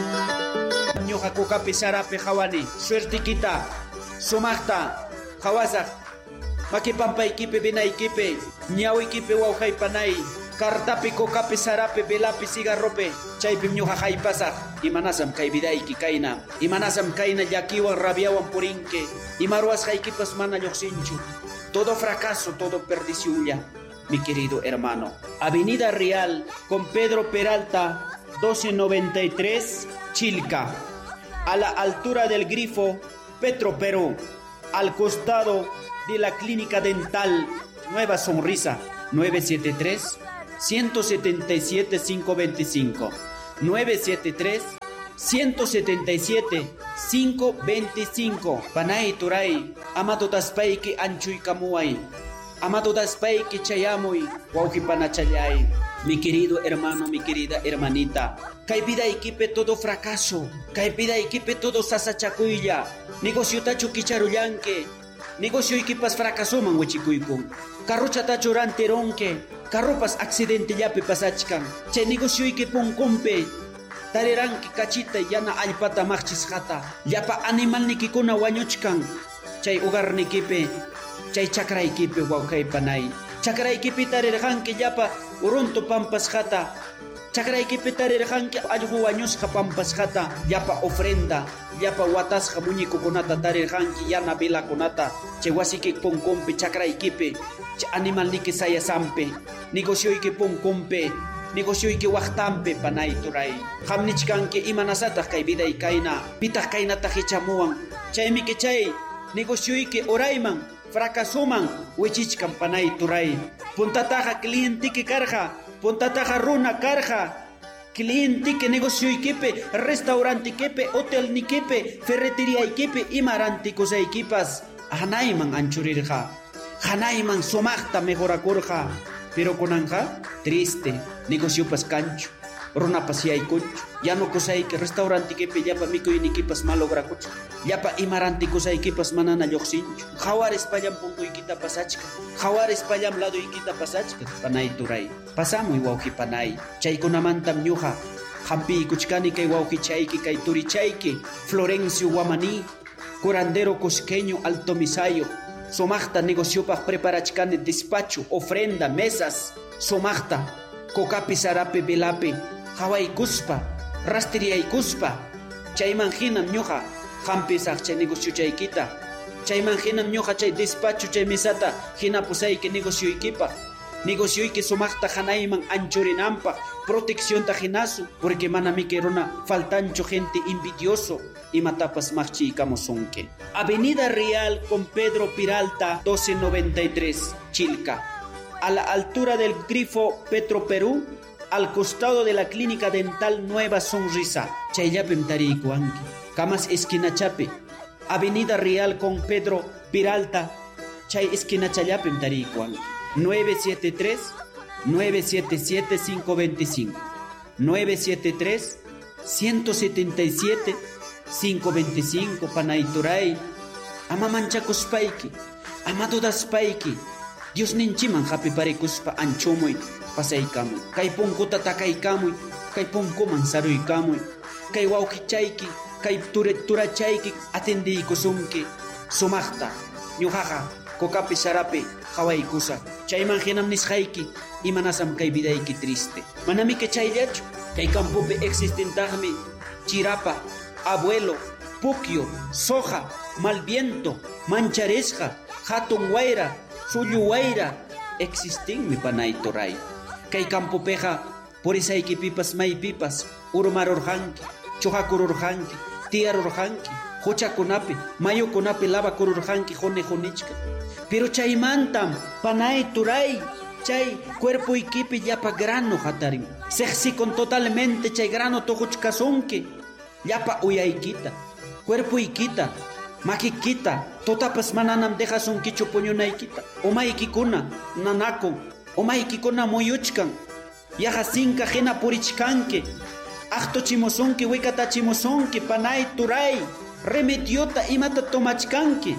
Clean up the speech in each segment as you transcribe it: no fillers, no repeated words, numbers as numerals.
Ñuqa kukapi sarapi hawani suertikita sumaqta hawasaq makipampa-ikipi binaykipi ñawikipi wawqaypanay kartapi kukapi sarapi velapi cigarropi chaypi ñuqa haypasaq imanasam kay vidayki kayna imanasam kayna llakiwan rabiawan purinki imaruwasqaykipas mana lluqsinchu todo fracaso todo perdición ya mi querido hermano. Avenida Real con Pedro Peralta 1293 Chilca, a la altura del grifo Petro Perú, al costado de la clínica dental Nueva Sonrisa. 973 177 525 973 177 525 Panay Turay Amado Daspayki Anchuy Kamuay Amado Daspayki Chayamuy Waukipanachayay. Mi querido hermano, mi querida hermanita, kay vida equipe todo fracaso, kay vida equipe todo sasachakuilla, negocio tacho kicharullanque, negocio equipas fracasoman huichikuykun, carrocha tacho ranteronque, carropas accidente yape pasachkan, che negocio equipon compe, tareranki cachita yana alpata marchisjata, yapa animal nikikuna wañuchkan, chay hogar nikipe, chay chakra equipe waukai panay, chakra equipe tareranki yapa, Urunto pampas jata, chakraykipi tarirqanki allqu wañusqa pampas jata, yapa ofrenda, yapa watasqa muñecukunata tarirqanki yana velakunata, chay wasiki punkumpi chakraykipi, chay animalniki sayasampi, negocioyki punkumpi, negocioyki waqtampi panay turay. Qamnichkanki imanasataq kay viday kayna, pitaq kaynata hichamuwan, chaymi chay negocioyki orayman, fracasoman wichichkan panay turay. Puntataja clientiki karja, puntataja runa karja, clientiki negocioykipi, restaurantikepi, hotelnikipi, ferreteriaykipi, imarantikusaykipas, hanayman anchurirja, hanayman sumaqta mejorakurja, pero kunanja triste, negociopas kanchu, runapas yaykunchu, yano kusayki restaurantikipi yapa mikuynikipas malograkuchu, yapa imarantikusaykipas manana lluqsinchu, jawares payam punkuykita pasachka, jawares payam ladoykita pasachka, panay turay, pasamuy wawqi panay, chaykunamantam ñuqa, hampiykuchkani kay wawqichayki kay turichayki, Florencio Guamaní, curandero cusqueño Alto Misayo, sumaqta negociopaq preparachkani despacho, ofrenda, mesas, sumaqta, kokapi sarapi velapi, hawaykuspa, rastiriaykuspa, chayman hinam ñuqa, hampisaq chay negocio chaykita, chayman hinam ñuqa chay despacho chay mesata hinapusayki negocioykipaq, negocioyki sumaqta hanayman anchurinanpaq, proteccionta hinasu, porque manami runa faltancho gente envidioso, imatapas maqchiykamusunki. Avenida Real con Pedro Peralta 1293 Chilca, a la altura del grifo Petro Perú, al costado de la clínica dental Nueva Sonrisa. Chayllapim tariykuwanki. Kamas esquina chapi. Avenida Real con Pedro Peralta. Chay esquina chayllapim tariykuwanki. 973 977 525 973 177 525 Panay Turay. Ama manchakuspayki, ama dudaspayki, Dios ninchiman hapiparikuspa anchumuy pasaykamuy, kay punkuta takaykamuy, kay punkuman saruykamuy, kay wawqichayki, kay turachayki atendiykusunki, sumaqta ñuqaqa kokapi sarapi hawaykusa, chayman hinam nisqayki imanasam kay vidayki triste, manami chayllachu, kay campupi existentaqmi chirapa, abuelo, pukyo, soja, malviento, mancharesqa, hatun wayra, suyu wayra, existin mi panay turay. Kay campopeja, por isaykipipas maypipas, urmarurhanki, chuhakururhanki, tiarurhanki, huchakunapi, mayukunapi lavakururhanki honejonichka. Pero chaymantam, panay turay, chay cuerpo ikipi yapa grano hatarin. Sexikon totalmente chay grano tohuchkasunki, yapa uyaykita, cuerpo ikita, makikita, totapas mananam dejasunkichu puñunaykita. Umaykikuna, nanakun, umaykikuna muyuchkan, yajasinka hina purichkanki, achtochimusunki, wikatachimusunki, panay turay, remediota imata tomachkanki,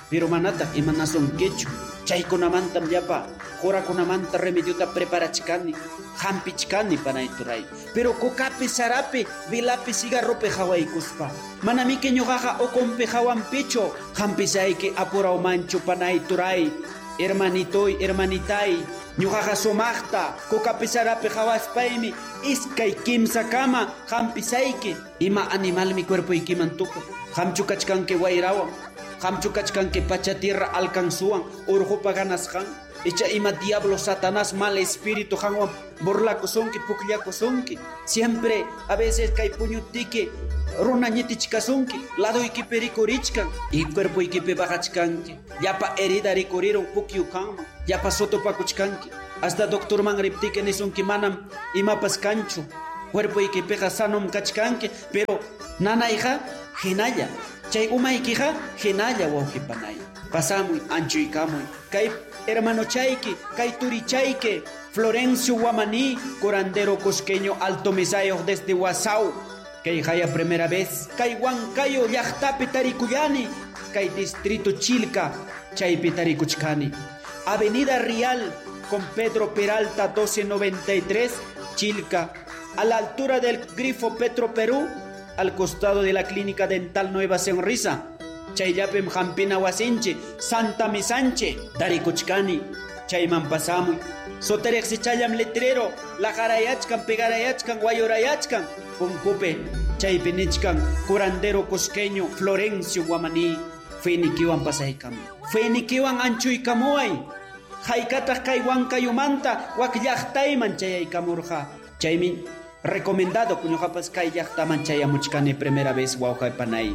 pero manata imanason quechu. Chaykunamantam llapa jurakunamanta remediota preparachkani, hampichkani panayturay. Pero kokapi sarapi, vilapi cigarrope hawaykuspa. Manamike ñuqaqa okonpi hawanpichu, hampisayki apurao manchu panayturay. Hermanitoy, hermanitay, ñuqaqa sumaqta, kokapi sarapi hawaspaymi, iskay kimsa kama hampisayki. Ima animalmi cuerpoykiman tukuy, hamchu kachkanki wayrawan. Hamchu kachkanki pacha tierra alcanzuan, urjupa ganasjan. Echa ima diablo, satanás, mal espíritu, hanwan, borlakusonki, pukliakusonki. Siempre, a veces, kay puñutiki, runañitichkasonki, lado iki pericorichkan, y cuerpo iki pebajachkanki. Yapa herida ricoriron pukyukama, yapa sotopakuchkanki. Hasta doctor man riptike nisonki manam, ima pascancho. Cuerpo iki peja sanom kachkanki, pero nana hija, genaya. Chay umaykija hinalla wawqipanay. Pasamuy anchuykamuy. Kay hermano chayki, kay turichayki, Florencio Guamaní, curandero cusqueño Alto Misayo desde Guasau. Kay haya primera vez. Kay Huancayo llaqtapi tarikuyani. Kay distrito Chilca, chaypi tarikuchkani. Avenida Real con Pedro Peralta 1293, Chilca. A la altura del grifo Petro Perú, al costado de la clínica dental Nueva Sonrisa. Chayllapem Jampina Wasinche, Santa Misanche, Tarikuchkani, Chayman pasamuy. Soterex chayam letrero, la jarayachkan, pegarayachkan, guayorayachkan, Puncupe, Chaypinichkan, curandero cusqueño, Florencio Guamaní, Fenikiwan pasaykam. Fenikiwan anchuykamuay, Haykata Kaywankayumanta, Wakyaqtayman chayaykamurja, Chaymin. Recomendado kuñojapas kay llaqtaman chayamuchkani primera vez Wauhay Panay.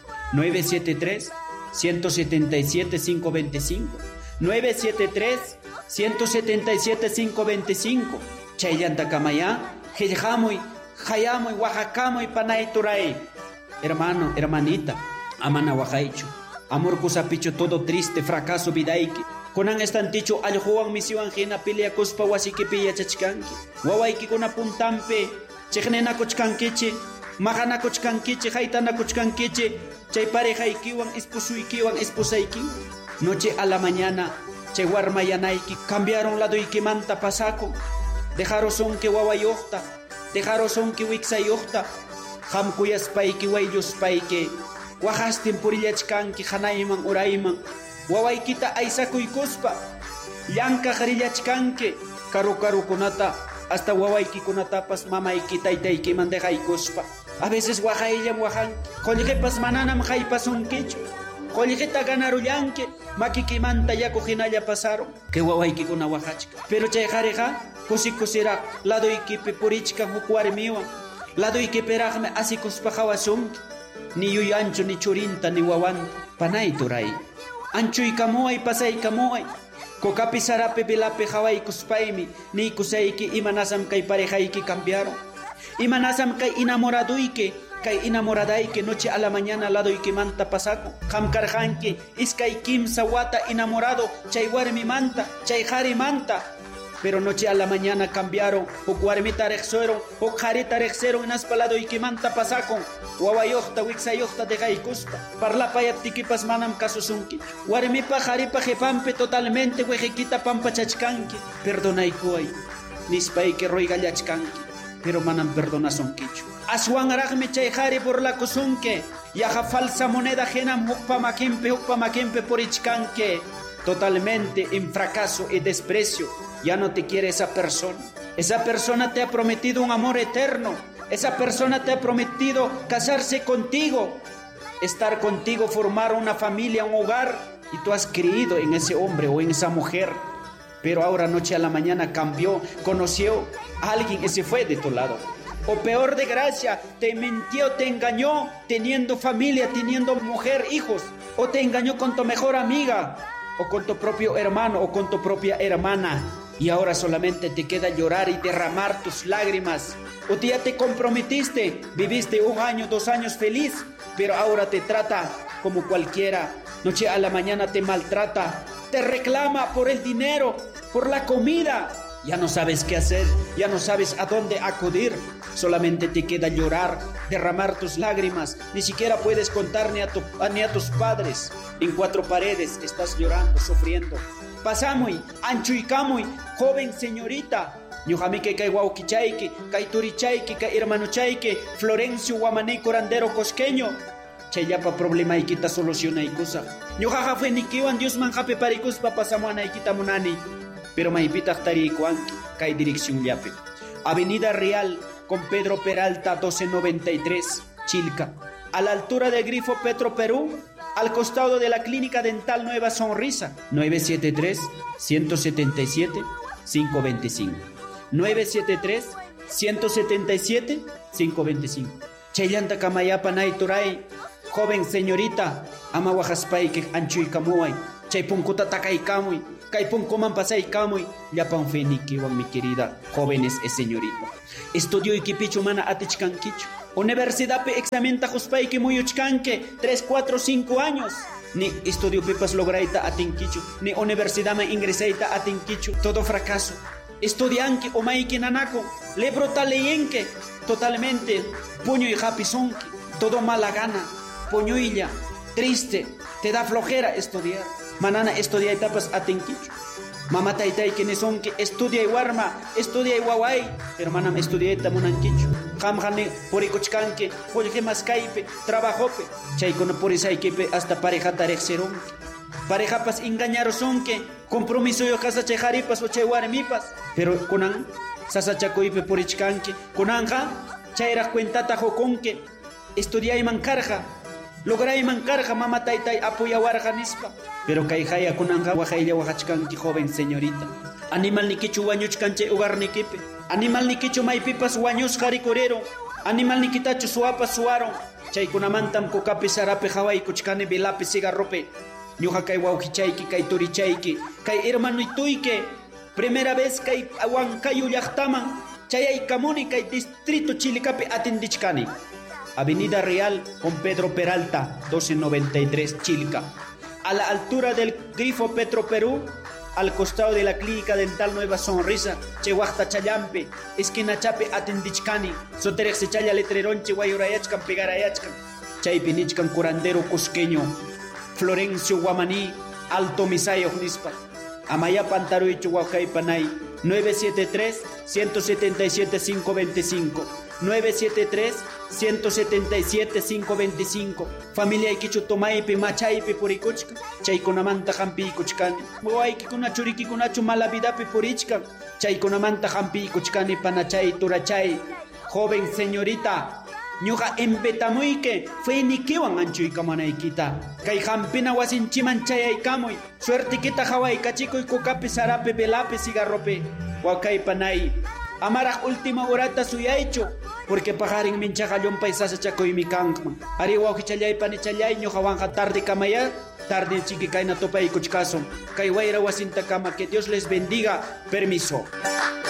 973 177 525 973 177 525 Chayanta kamaya Hijamuy Hayamuy Oaxacamuy Panay Turay. Hermano, hermanita, amana Oaxaichu, amor kusapichu todo triste, fracaso vidaiki. Kunan estantichu aljuan misiwan hina pilia kuspa wasikipi yachachkanki. Wawayki kuna puntampe, chiknena kuchkankichi, mahana kuchkankichi, haitana kuchkankichi, chay parejaykiwan, ispusuykiwan, ispusaykiwan. Noche a la mañana, chay warmayanaiki, cambiaron la doykimanta pasako. Dejaron sonke wawayokta, dejaron sonke wiksayokta, hamkuyaspayki wayuspayki, wajastin purillachkanki, hanayman urayman. Wawaykita aysakuykuspa, llanka jarillachkanki, karu-karukunata, hasta wawaykikunatapas mamayki taytaykiman dejaykuspa. A veces wajayllam wajan, qollqipas mananam haypasunkichu, qollqita ganarullanki, makikimanta yaku hinalla pasaron, que wawaykikuna wajachka. Pero chay qhariqa, kusikusiraq, ladoykipi purichkan huk warmiwan, ladoykipiraqmi asikuspa hawasunki, ni yuyanchu, ni churinta, ni wawanta, panay turay. Anchuykamuay, pasaykamuay, kokapi sarapi bilapi hawaykuspaymi, ni kusayki imanasam kay parejayki cambiaron. Imanasam kay inamoraduyki, kay inamoradayki noche a la mañana ladoykimanta pasako. Hamkarjanki, iskay kimsa wata enamorado, chay warmimanta, chay harimanta. Pero noche a la mañana cambiaron, huk warmita rexueron, huk harita rexeron, inaspaladoykimanta pasakon. Wawayokta, wiksayokta dejaykuspa, parlapayaptikipas manam kasusunki. Warmipa haripa jepampe totalmente wejekita pampachachkanki. Perdonaykuay, nispayki roygallachkanki, pero manam perdonasonkichu. Aswanraqmi chay hari por la kusunke, yaja falsa moneda genam hukpa makimpe purichkanke. Totalmente en fracaso y desprecio. Ya no te quiere esa persona. Esa persona te ha prometido un amor eterno. Esa persona te ha prometido casarse contigo, estar contigo, formar una familia, un hogar. Y tú has creído en ese hombre o en esa mujer. Pero ahora noche a la mañana cambió, conoció a alguien y se fue de tu lado. O peor de gracia, te mintió, te engañó, teniendo familia, teniendo mujer, hijos. O te engañó con tu mejor amiga, o con tu propio hermano, o con tu propia hermana. Y ahora solamente te queda llorar y derramar tus lágrimas. O ya te comprometiste, viviste 1 año, 2 años feliz, pero ahora te trata como cualquiera. Noche a la mañana te maltrata, te reclama por el dinero, por la comida. Ya no sabes qué hacer, ya no sabes a dónde acudir. solamente te queda llorar, derramar tus lágrimas, ni siquiera puedes contar ni a tus padres. En 4 paredes estás llorando, sufriendo. Pasamuy, anchuykamuy, joven señorita. Ñuqamique kay wawqichayki, kay turichayki, kay hermanochayki, Florencio Guamaní Corandero Cosqueño. Chayapa problemaykita solucionaykusa. Ñuqaqa fenikiwan Diosman hapi parikuspa pasamuanaykita munani. Pero maypitaq tariykuanki kay direccionllapi. Avenida Real con Pedro Peralta 1293, Chilca. A la altura del grifo Petro Perú, al costado de la Clínica Dental Nueva Sonrisa. 973-177-525. 973-177-525. Chayllanta kamayapa naituray, joven señorita, ama wajaspayki anchuykamuay. Chay punkuta takaykamuy, kay punkuman pasaykamuy. Llapan fenikiwan, mi querida jóvenes y señorita. Estudio ikipichu mana atichkankichu. Universidad pe examenta juspayki muyuchkanke 3, 4, 5 años. Ni estudio pepas lograita atinkichu, ni universidad me ingresaita atinkichu. Todo fracaso. Estudianki o maiki nanako, lebro taleyenke, totalmente puño y japizonki, todo mala gana, puñuilla, triste, te da flojera estudiar. Manana estudia etapas atinkichu. Mamá taytay quienes son que estudia y warma, estudia y guaway, pero manam estudia y tamunankichu. Jamjane porikochkanke, polje maskaipe, trabajope, chaykona porisaykepe hasta pareja tarexeron. Parejapas engañarosonke, compromiso yo casa chejaripas o chewarmipas, pero kunan sasachakoipe porichkanke, kunanja chayra cuentata jokonke, estudia y mancarja. Logray mancarja mama taytay apoya warja nispa. Pero kaijaya kunanja wajaylla wajachkanki joven señorita. Animal nikichu wañuchkanche hogar nikipe. Animal nikichu maypipas wañus jaricorero. Animal nikitachu suapa suaron. Chay kunamantam kokapi sarape hawai kuchkane bilape cigarrope. Ñuqa kay wawqichayki kay turichayki kay hermano ituyke. Primera vez kay Huancayo llaqtaman. Chayaykamuni kay distrito Chilicapi atindichkani. Avenida Real con Pedro Peralta, 1293, Chilca. A la altura del grifo Petro Perú, al costado de la Clínica Dental Nueva Sonrisa, Chehuachta Chayampe, esquina Chape Atendichkani, Soterexe Chaya Letrerón, Chehuayurayachkan, Pegarayachkan, Chaypinichkan Curandero Cusqueño, Florencio Guamaní, Alto Misayo Nispa, Amaya Pantaruy Chihuahua-Panay, 973-177-525. 973-177-525. Familia ikichu tomaypi machaypi purikuchka. Chaykunamanta hampiykuchkani. Wawaykikuna churikikunachu mala vidapi purichka. Chaykunamanta hampiykuchkani panachay turachay. Joven señorita, ñuqa empetamuyke fenikiwan anchuykamanaykita. Kay hampina wasinchiman chayaykamuy. Suertikita hawaykachikuy kukapi sarape velape cigarrope. Wakaypanay. Amaraq última horata suyaychu, porque pajarin minchaqa llumpay sasachakuymi kanman. Ari wawqichallaypani challay ñuqawanqa tarde kamaya, tarde chiqui kayna tupaykuchkasun. Kay wayra wasinta kama, que Dios les bendiga. Permiso.